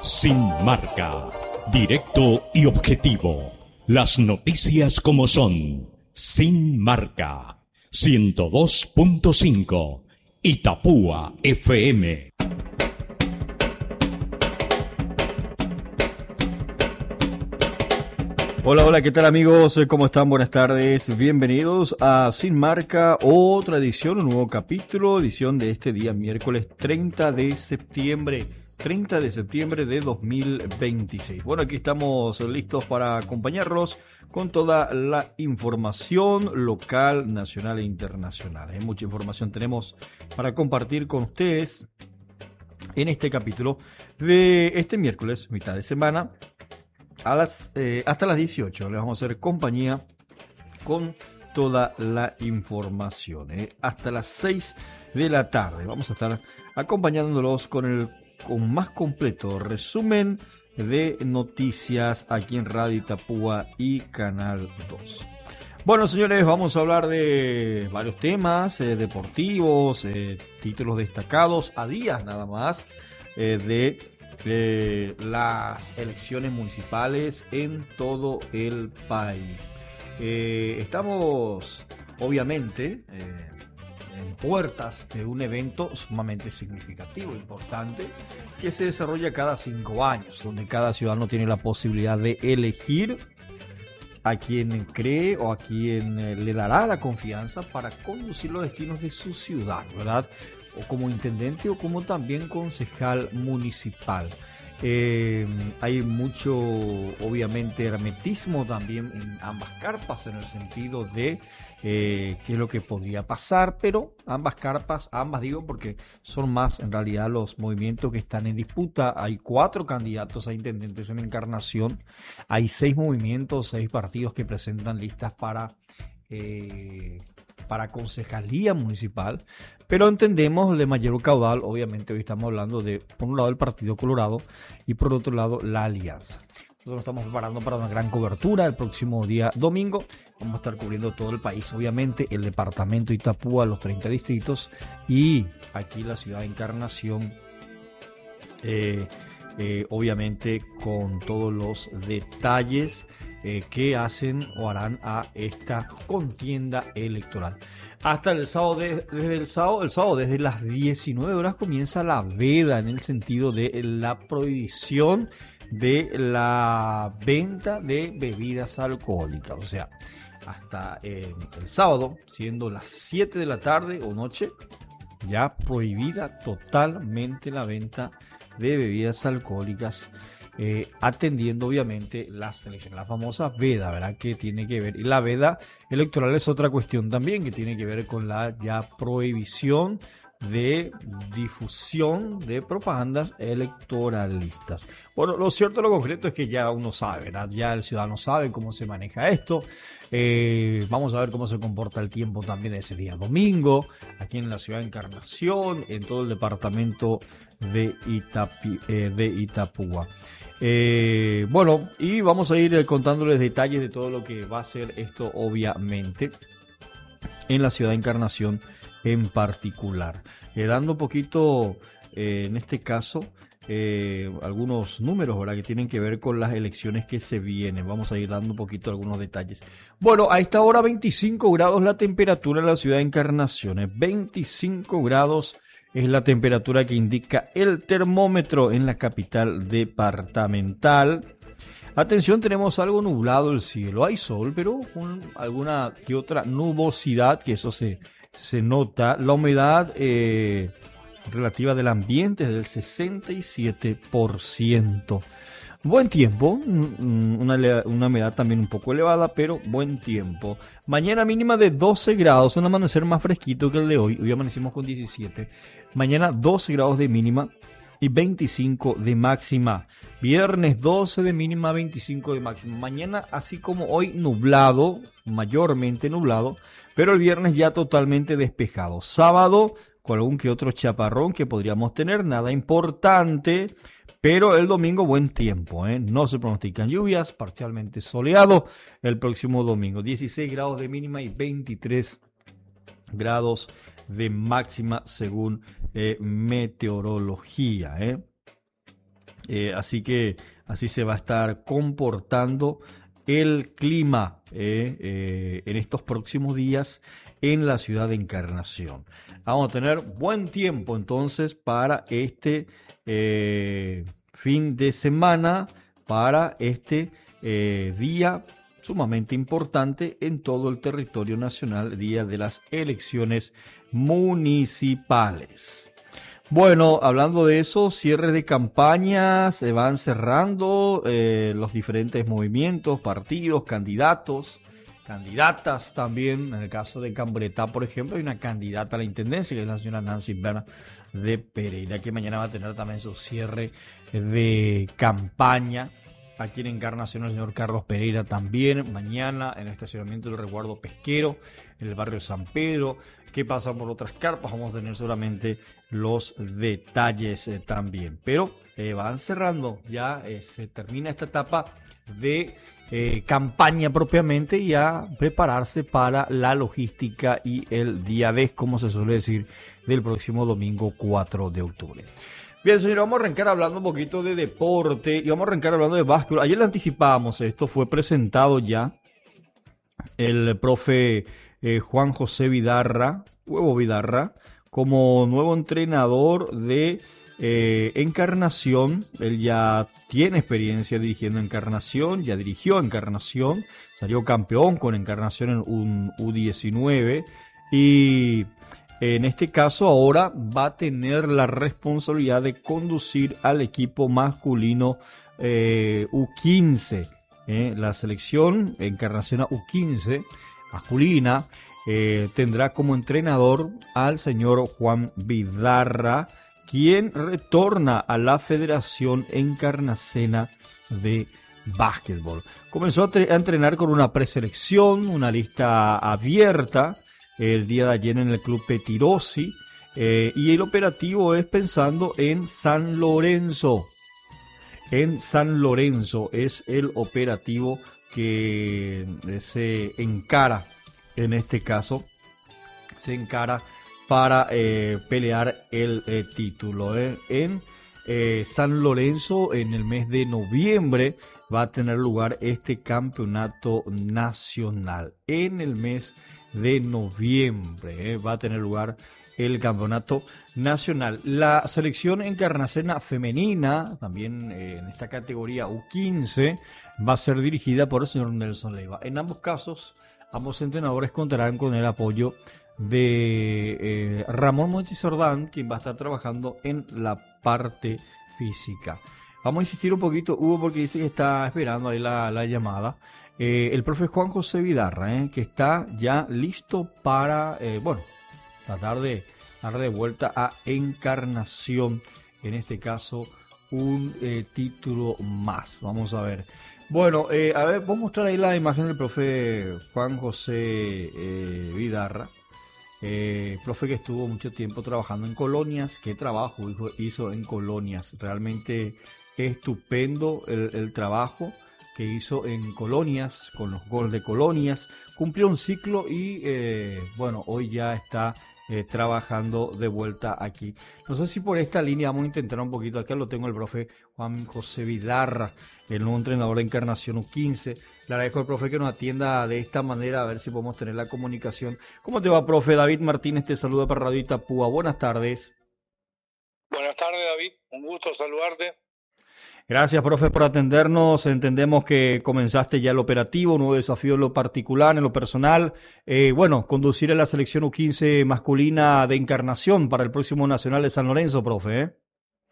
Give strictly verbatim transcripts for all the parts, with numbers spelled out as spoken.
Sin marca, directo y objetivo. Las noticias como son. Sin marca. ciento dos punto cinco. Itapúa F M. Hola, hola, ¿qué tal amigos? ¿Cómo están? Buenas tardes. Bienvenidos a Sin Marca, otra edición, un nuevo capítulo, edición de este día, miércoles treinta de septiembre. treinta de septiembre de dos mil veintiséis. Bueno, aquí estamos listos para acompañarlos con toda la información local, nacional e internacional. Hay mucha información tenemos para compartir con ustedes en este capítulo de este miércoles, mitad de semana, a las, eh, hasta las dieciocho. Les vamos a hacer compañía con toda la información. Eh. Hasta las seis de la tarde vamos a estar acompañándolos con el con más completo resumen de noticias aquí en Radio Itapúa y Canal dos. Bueno, señores, vamos a hablar de varios temas eh, deportivos, eh, títulos destacados a días nada más eh, de eh, las elecciones municipales en todo el país. Eh, estamos, obviamente, eh, en puertas de un evento sumamente significativo, importante, que se desarrolla cada cinco años, donde cada ciudadano tiene la posibilidad de elegir a quien cree o a quien le dará la confianza para conducir los destinos de su ciudad, ¿verdad? O como intendente o como también concejal municipal. Eh, hay mucho, obviamente, hermetismo también en ambas carpas, en el sentido de eh, qué es lo que podría pasar, pero ambas carpas, ambas digo porque son más en realidad los movimientos que están en disputa. Hay cuatro candidatos a intendentes en Encarnación, hay seis movimientos, seis partidos que presentan listas para... Eh, para concejalía municipal, pero entendemos de mayor caudal. Obviamente hoy estamos hablando de, por un lado, el Partido Colorado y por otro lado, la Alianza. Nosotros estamos preparando para una gran cobertura el próximo día domingo. Vamos a estar cubriendo todo el país, obviamente, el departamento de Itapúa, los treinta distritos y aquí la ciudad de Encarnación, eh, eh, obviamente con todos los detalles Eh, que hacen o harán a esta contienda electoral. Hasta el sábado, de, desde el sábado, el sábado desde las diecinueve horas comienza la veda, en el sentido de la prohibición de la venta de bebidas alcohólicas. O sea, hasta eh, el sábado, siendo las siete de la tarde o noche, ya prohibida totalmente la venta de bebidas alcohólicas. Eh, atendiendo obviamente las elecciones, la famosa veda, ¿verdad? Que tiene que ver, y la veda electoral es otra cuestión también que tiene que ver con la ya prohibición de difusión de propagandas electoralistas. Bueno, lo cierto, lo concreto es que ya uno sabe, ¿verdad? Ya el ciudadano sabe cómo se maneja esto. Eh, vamos a ver cómo se comporta el tiempo también ese día domingo, aquí en la ciudad de Encarnación, en todo el departamento de, Itapi, eh, de Itapúa. Eh, bueno, y vamos a ir contándoles detalles de todo lo que va a ser esto, obviamente, en la ciudad de Encarnación en particular. Eh, dando un poquito, eh, en este caso, eh, algunos números, ¿verdad?, que tienen que ver con las elecciones que se vienen. Vamos a ir dando un poquito algunos detalles. Bueno, a esta hora veinticinco grados la temperatura en la ciudad de Encarnación. veinticinco grados es la temperatura que indica el termómetro en la capital departamental. Atención, tenemos algo nublado el cielo. Hay sol, pero con alguna que otra nubosidad, que eso se, se nota. La humedad eh, relativa del ambiente es del sesenta y siete por ciento. Buen tiempo, una, una humedad también un poco elevada, pero buen tiempo. Mañana mínima de doce grados, un amanecer más fresquito que el de hoy. Hoy amanecimos con diecisiete. Mañana doce grados de mínima y veinticinco de máxima. Viernes doce de mínima, veinticinco de máxima. Mañana, así como hoy, nublado, mayormente nublado, pero el viernes ya totalmente despejado. Sábado, con algún que otro chaparrón que podríamos tener, nada importante. Pero el domingo buen tiempo, ¿eh? No se pronostican lluvias, parcialmente soleado el próximo domingo. dieciséis grados de mínima y veintitrés grados de máxima según eh, meteorología, ¿eh? Eh, así que así se va a estar comportando el clima eh, eh, en estos próximos días en la ciudad de Encarnación. Vamos a tener buen tiempo entonces para este eh, fin de semana, para este eh, día sumamente importante en todo el territorio nacional, día de las elecciones municipales. Bueno, hablando de eso, cierre de campaña, se van cerrando eh, los diferentes movimientos, partidos, candidatos, candidatas también. En el caso de Cambretá, por ejemplo, hay una candidata a la intendencia, que es la señora Nancy Berna de Pereira, que mañana va a tener también su cierre de campaña. Aquí en Encarnación el señor Carlos Pereira también, mañana en el estacionamiento del Resguardo Pesquero, en el barrio San Pedro. ¿Qué pasa por otras carpas? Vamos a tener seguramente los detalles eh, también. Pero eh, van cerrando, ya eh, se termina esta etapa de eh, campaña propiamente y a prepararse para la logística y el día D, como se suele decir, del próximo domingo cuatro de octubre. Bien, señor, vamos a arrancar hablando un poquito de deporte y vamos a arrancar hablando de básquetbol. Ayer le anticipábamos, esto fue presentado ya el profe eh, Juan José Vidarra, Huevo Vidarra, como nuevo entrenador de eh, Encarnación. Él ya tiene experiencia dirigiendo Encarnación, ya dirigió Encarnación, salió campeón con Encarnación en un U diecinueve y en este caso ahora va a tener la responsabilidad de conducir al equipo masculino eh, U quince. Eh, la selección Encarnación U quince masculina eh, tendrá como entrenador al señor Juan Vidarra, quien retorna a la Federación Encarnacena de Básquetbol. Comenzó a, a entrenar con una preselección, una lista abierta, el día de ayer en el Club Petirosi, eh, y el operativo es pensando en San Lorenzo. En San Lorenzo es el operativo que se encara, en este caso, se encara para eh, pelear el eh, título. Eh. En eh, San Lorenzo, en el mes de noviembre, va a tener lugar este campeonato nacional. En el mes de noviembre eh, va a tener lugar el campeonato nacional. La selección encarnacena femenina, también eh, en esta categoría U quince, va a ser dirigida por el señor Nelson Leiva. En ambos casos, ambos entrenadores contarán con el apoyo de eh, Ramón Montesordán, quien va a estar trabajando en la parte física. Vamos a insistir un poquito, Hugo, porque dice que está esperando ahí la, la llamada. Eh, el profe Juan José Vidarra, eh, que está ya listo para, eh, bueno, tratar de dar de vuelta a Encarnación, en este caso un eh, título más. Vamos a ver. Bueno, eh, a ver, voy a mostrar ahí la imagen del profe Juan José eh, Vidarra, eh, profe que estuvo mucho tiempo trabajando en colonias. ¿Qué trabajo hizo, hizo en colonias? Realmente estupendo el, el trabajo que hizo en colonias, con los goles de colonias. Cumplió un ciclo y eh, bueno, hoy ya está eh, trabajando de vuelta aquí. No sé si por esta línea vamos a intentar un poquito. Acá lo tengo el profe Juan José Vidarra, el nuevo entrenador de Encarnación U quince. Le agradezco al profe que nos atienda de esta manera, a ver si podemos tener la comunicación. ¿Cómo te va, profe? David Martínez te saluda para Radio Itapúa. Buenas tardes. Buenas tardes, David. Un gusto saludarte. Gracias, profe, por atendernos. Entendemos que comenzaste ya el operativo, un nuevo desafío en lo particular, en lo personal. Eh, bueno, conducir a la selección U quince masculina de Encarnación para el próximo Nacional de San Lorenzo, profe. ¿eh?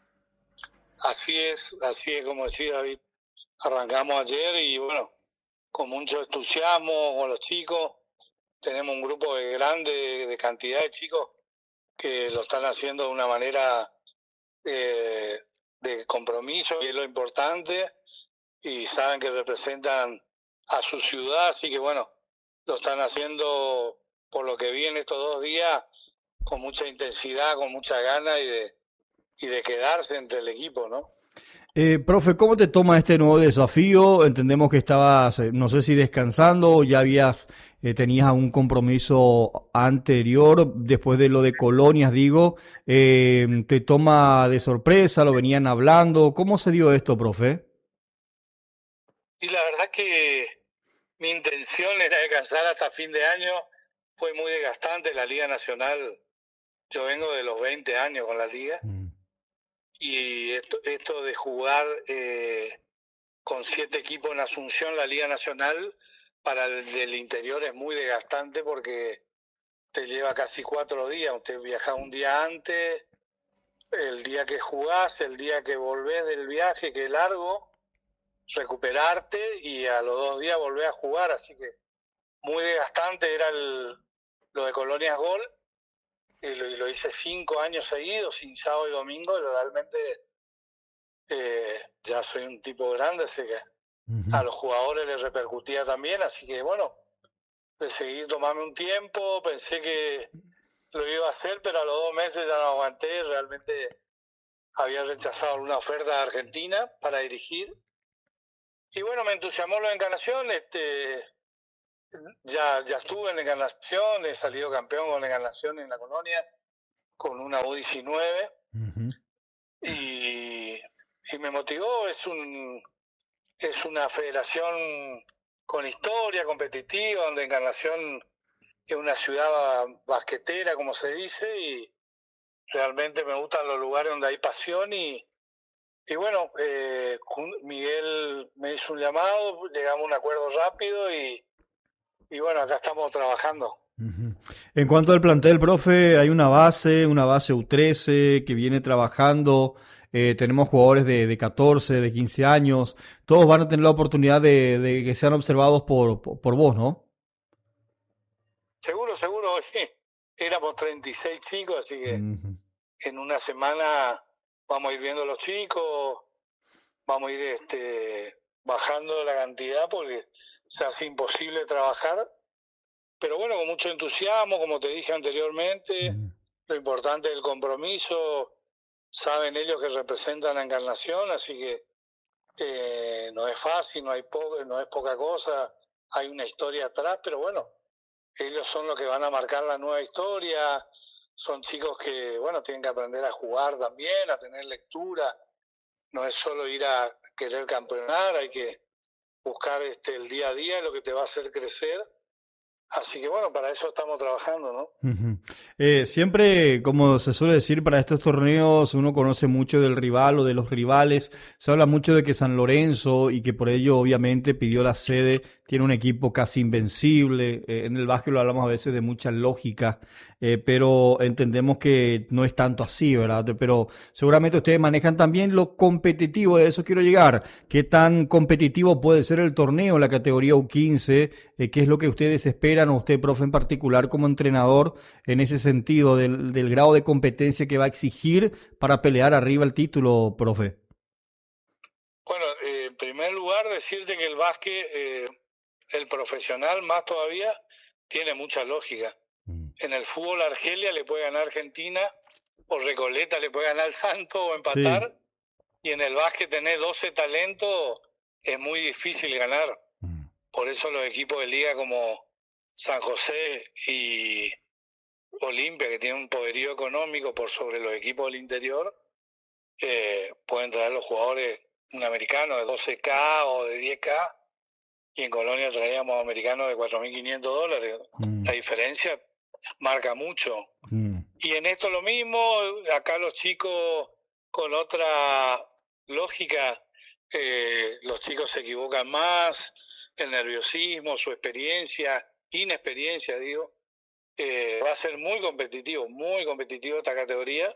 Así es, así es como decía David. Arrancamos ayer y bueno, con mucho entusiasmo con los chicos. Tenemos un grupo de grande, de cantidad de chicos que lo están haciendo de una manera eh, de compromiso, que es lo importante, y saben que representan a su ciudad, así que bueno, lo están haciendo, por lo que vi en estos dos días, con mucha intensidad, con mucha gana y de, y de quedarse entre el equipo, ¿no? Eh, profe, ¿cómo te toma este nuevo desafío? Entendemos que estabas, eh, no sé si descansando o ya habías, eh, tenías algún compromiso anterior, después de lo de colonias, digo, eh, ¿te toma de sorpresa? ¿Lo venían hablando? ¿Cómo se dio esto, profe? Y la verdad que mi intención era descansar hasta fin de año, fue muy desgastante la Liga Nacional, yo vengo de los veinte años con la Liga, Mm. y esto, esto de jugar eh, con siete equipos en Asunción, la Liga Nacional, para el del interior es muy desgastante porque te lleva casi cuatro días, usted viaja un día antes, el día que jugás, el día que volvés del viaje, que es largo, recuperarte y a los dos días volver a jugar, así que muy desgastante era el, lo de Colonias Gol, y lo, y lo hice cinco años seguidos, sin sábado y domingo, y realmente eh, ya soy un tipo grande, así que Ujú. a los jugadores les repercutía también, así que bueno, decidí tomarme un tiempo, pensé que lo iba a hacer, pero a los dos meses ya no aguanté, realmente había rechazado una oferta de Argentina para dirigir, y bueno, me entusiasmó la Encarnación, este, ya, ya estuve en la Encarnación, he salido campeón con la Encarnación en la Colonia, con una U diecinueve, Ujú. y, y me motivó, es un es una federación con historia, competitiva, donde Encarnación es una ciudad basquetera, como se dice, y realmente me gustan los lugares donde hay pasión y, y bueno, eh, Miguel me hizo un llamado, llegamos a un acuerdo rápido y, y bueno, acá estamos trabajando. Ujú. En cuanto al plantel, profe, hay una base, una base U trece que viene trabajando. Eh, tenemos jugadores de, de catorce, de quince años. Todos van a tener la oportunidad de, de que sean observados por, por, por vos, ¿no? Seguro, seguro, oye, éramos treinta y seis chicos, así que Ujú. en una semana vamos a ir viendo los chicos, vamos a ir este, bajando la cantidad porque se hace imposible trabajar, pero bueno, con mucho entusiasmo, como te dije anteriormente, Ujú. lo importante es el compromiso, saben ellos que representan a Encarnación, así que eh, no es fácil, no, hay po no es poca cosa, hay una historia atrás, pero bueno, ellos son los que van a marcar la nueva historia, son chicos que, bueno, tienen que aprender a jugar también, a tener lectura, no es solo ir a querer campeonar, hay que buscar este el día a día, lo que te va a hacer crecer. Así que bueno, para eso estamos trabajando, ¿no? Ujú. Eh, siempre, como se suele decir, para estos torneos uno conoce mucho del rival o de los rivales. Se habla mucho de que San Lorenzo y que por ello obviamente pidió la sede, tiene un equipo casi invencible. Eh, en el básquet lo hablamos a veces de mucha lógica, eh, pero entendemos que no es tanto así, ¿verdad? Pero seguramente ustedes manejan también lo competitivo, de eso quiero llegar. ¿Qué tan competitivo puede ser el torneo, la categoría U quince? Eh, ¿qué es lo que ustedes esperan, o usted, profe, en particular como entrenador, en ese sentido del, del grado de competencia que va a exigir para pelear arriba el título, profe? Bueno, eh, en primer lugar decirte que el básquet, eh, el profesional más todavía, tiene mucha lógica. Mm. En el fútbol Argelia le puede ganar Argentina, o Recoleta le puede ganar Santos o Sí. empatar, y en el básquet tener doce talentos es muy difícil ganar. Mm. Por eso los equipos de liga como San José y Olimpia, que tienen un poderío económico por sobre los equipos del interior, eh, pueden traer los jugadores, un americano de doce K o de diez K, y en Colonia traíamos americanos de cuatro mil quinientos dólares. Mm. La diferencia marca mucho. Mm. Y en esto lo mismo, acá los chicos con otra lógica, eh, los chicos se equivocan más, el nerviosismo, su experiencia, inexperiencia, digo, eh, va a ser muy competitivo, muy competitivo esta categoría.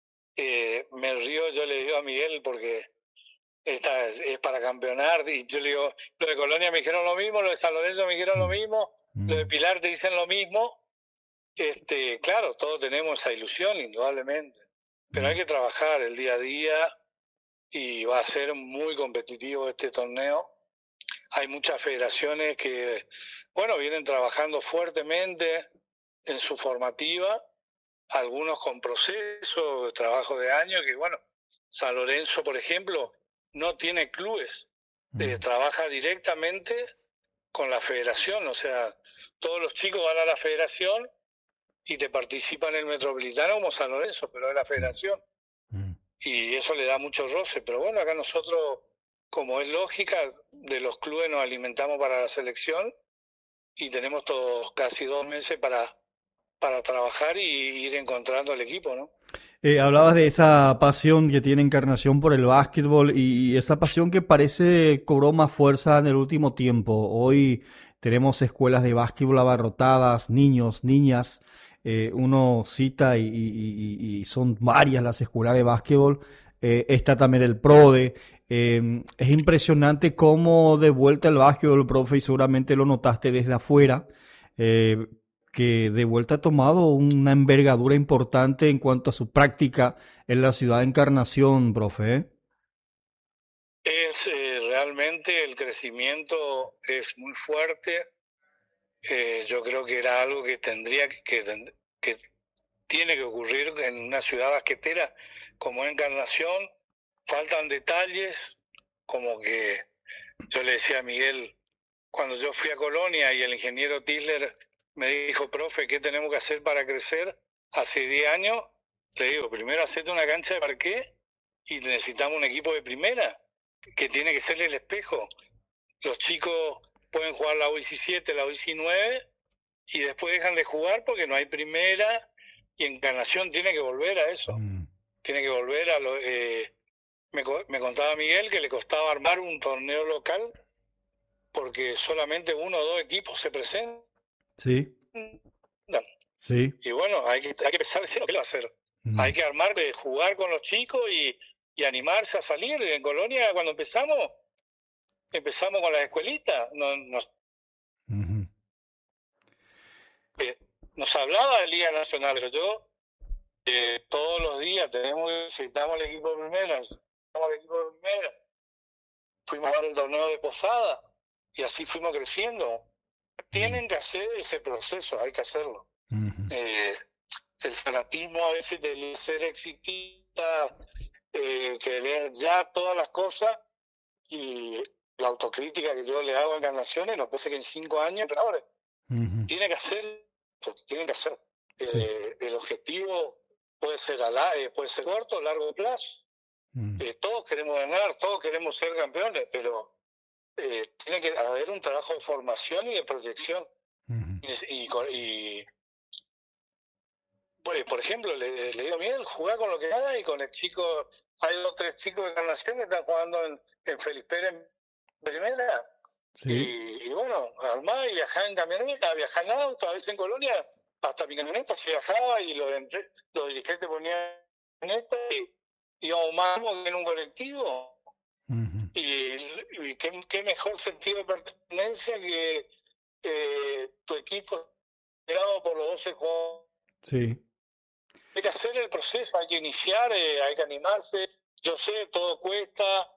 Eh, me río, yo le digo a Miguel porque esta es, es para campeonar, y yo le digo, lo de Colonia me dijeron lo mismo, lo de San Lorenzo me dijeron lo mismo, Mm. lo de Pilar te dicen lo mismo. Este, claro, todos tenemos esa ilusión, indudablemente, pero hay Mm. que trabajar el día a día y va a ser muy competitivo este torneo. Hay muchas federaciones que, bueno, vienen trabajando fuertemente en su formativa, algunos con procesos de trabajo de año, que bueno, San Lorenzo, por ejemplo, no tiene clubes, Mm. eh, trabaja directamente con la federación, o sea, todos los chicos van a la federación y te participan en el Metropolitano como San Lorenzo, pero es la federación. Mm. Y eso le da mucho roce. Pero bueno, acá nosotros, como es lógica, de los clubes nos alimentamos para la selección y tenemos todos casi dos meses para, para trabajar y ir encontrando el equipo, ¿no? Eh, hablabas de esa pasión que tiene Encarnación por el básquetbol y, y esa pasión que parece cobró más fuerza en el último tiempo. Hoy tenemos escuelas de básquetbol abarrotadas, niños, niñas. Eh, uno cita y, y- y- y son varias las escuelas de básquetbol. Eh, está también el PRODE. Eh, es impresionante cómo de vuelta el básquetbol, profe, y seguramente lo notaste desde afuera. eh, que de vuelta ha tomado una envergadura importante en cuanto a su práctica en la ciudad de Encarnación, profe. ¿eh? Es eh, realmente el crecimiento es muy fuerte. Eh, yo creo que era algo que tendría que, que, que tiene que ocurrir en una ciudad basquetera como Encarnación. Faltan detalles, como que yo le decía a Miguel, cuando yo fui a Colonia y el ingeniero Tisler me dijo, profe, ¿qué tenemos que hacer para crecer? Hace diez años, le digo, primero hacete una cancha de parqué y necesitamos un equipo de primera, que tiene que ser el espejo. Los chicos pueden jugar la U diecisiete, la U diecinueve y después dejan de jugar porque no hay primera y Encarnación tiene que volver a eso. Mm. Tiene que volver a lo... Eh, me, me contaba Miguel que le costaba armar un torneo local porque solamente uno o dos equipos se presentan. Sí, sí. Y bueno, hay que, hay que pensar en lo que va a hacer. Mm. Hay que armar, eh, jugar con los chicos y, y animarse a salir. En Colonia, cuando empezamos, empezamos con las escuelitas. Nos, nos, Ujú. eh, nos hablaba de Liga Nacional, pero yo eh, todos los días tenemos necesitamos el equipo de primera, necesitamos el equipo de primera. Fuimos a jugar el torneo de Posada y así fuimos creciendo. Tienen que hacer ese proceso, hay que hacerlo. Ujú. Eh, el fanatismo a veces de ser exitista, eh, querer ya todas las cosas y la autocrítica que yo le hago a Encarnaciones, no puede ser que en cinco años, pero ahora Ujú. tiene que hacer, tiene que hacer. Sí. Eh, el objetivo puede ser a la, eh, puede ser corto, largo plazo. Mm. Eh, todos queremos ganar, todos queremos ser campeones, pero eh, tiene que haber un trabajo de formación y de proyección. Ujú. Y, y, y pues, por ejemplo, le, le digo a Miguel, jugar con lo que haga y con el chico, hay dos o tres chicos de Encarnación que están jugando en, en Feliz Pérez en primera. Sí. Y, y bueno, armar y viajar en camioneta, viajar en auto, a veces en Colonia, hasta mi camioneta se viajaba y los, los dirigentes ponían camioneta y íbamos más que en un colectivo. Ujú. Y, y qué, qué mejor sentido de pertenencia que eh, tu equipo creado por los doce jugadores. Sí. Hay que hacer el proceso, hay que iniciar, eh, hay que animarse. Yo sé, todo cuesta.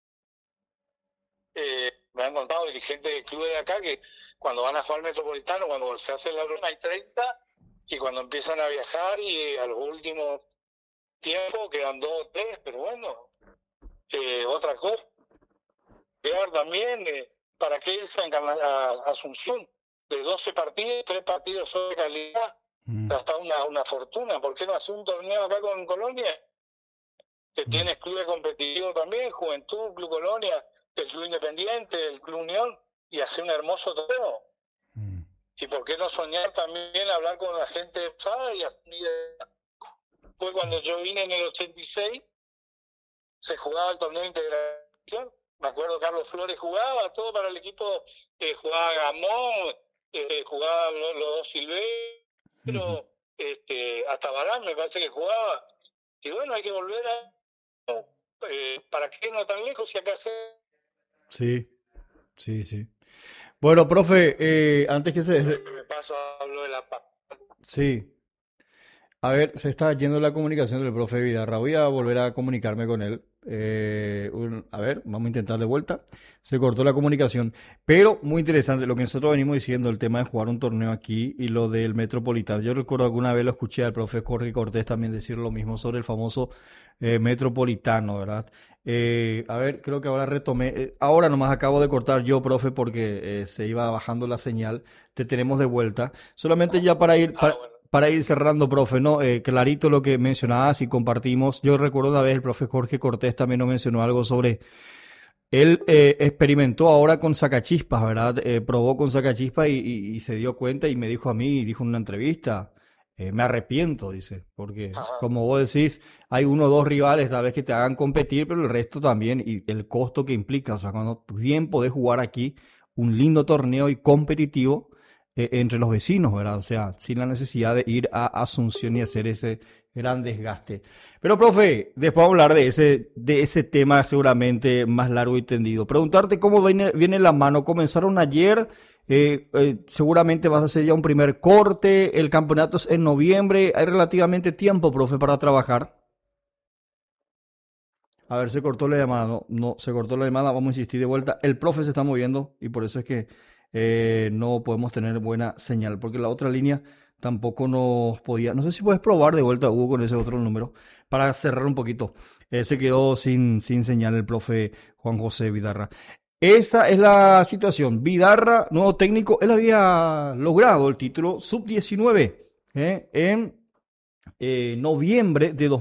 Eh, me han contado dirigentes del club de acá que cuando van a jugar al Metropolitano, cuando se hace la broma hay treinta y cuando empiezan a viajar y eh, a los últimos tiempos quedan dos o tres, pero bueno, eh, otra cosa. Peor también, eh, ¿para qué irse a, a Asunción? De doce partidos, tres partidos son de calidad. Mm. Hasta una, una fortuna. ¿Por qué no hacer un torneo acá con Colonia? Que Mm. tienes clubes competitivos también, Juventud, Club Colonia, el Club Independiente, el Club Unión, y hacer un hermoso torneo. Mm. ¿Y por qué no soñar también hablar con la gente de Posada? Y fue cuando yo vine en el ochenta y seis, se jugaba el torneo de integración. Me acuerdo Carlos Flores jugaba, todo para el equipo, eh, jugaba Gamón, eh, jugaba los, los dos Silveros, Ujú. este, hasta Barán me parece que jugaba. Y bueno, hay que volver a... Eh, ¿Para qué no tan lejos si acá se... Sí, sí, sí. Bueno, profe, eh, antes que se... se- Me paso a hablar de la paz. Sí. A ver, se está yendo la comunicación del profe Vidarra. Voy a volver a comunicarme con él. Eh, un- a ver, vamos a intentar de vuelta. Se cortó la comunicación. Pero muy interesante lo que nosotros venimos diciendo, el tema de jugar un torneo aquí y lo del Metropolitano. Yo recuerdo alguna vez lo escuché al profe Jorge Cortés también decir lo mismo sobre el famoso eh, Metropolitano, ¿verdad? Eh, a ver, creo que ahora retomé. Eh, ahora nomás acabo de cortar yo, profe, porque eh, se iba bajando la señal. Te tenemos de vuelta. Solamente ya para ir, Ah, para, bueno. para ir cerrando, profe, ¿no? Eh, clarito lo que mencionabas y compartimos. Yo recuerdo una vez el profe Jorge Cortés también nos mencionó algo sobre. Él eh, experimentó ahora con sacachispas, ¿verdad? Eh, probó con sacachispas y, y- y se dio cuenta y me dijo a mí, dijo en una entrevista, eh, me arrepiento, dice, porque Ajá. como vos decís, hay uno o dos rivales tal vez que te hagan competir, pero el resto también y el costo que implica, o sea, cuando bien podés jugar aquí un lindo torneo y competitivo eh, entre los vecinos, ¿verdad? O sea, sin la necesidad de ir a Asunción y hacer ese gran desgaste. Pero, profe, después vamos a hablar de ese, de ese tema seguramente más largo y tendido. Preguntarte cómo viene, viene la mano. Comenzaron ayer, eh, eh, seguramente vas a hacer ya un primer corte, el campeonato es en noviembre, hay relativamente tiempo, profe, para trabajar. A ver, se cortó la llamada, no, no, se cortó la llamada, vamos a insistir de vuelta. El profe se está moviendo y por eso es que eh, no podemos tener buena señal, porque la otra línea tampoco nos podía. No sé si puedes probar de vuelta, Hugo, con ese otro número, para cerrar un poquito. Eh, se quedó sin, sin señal el profe Juan José Vidarra. Esa es la situación. Vidarra, nuevo técnico, él había logrado el título sub diecinueve eh, en eh, noviembre de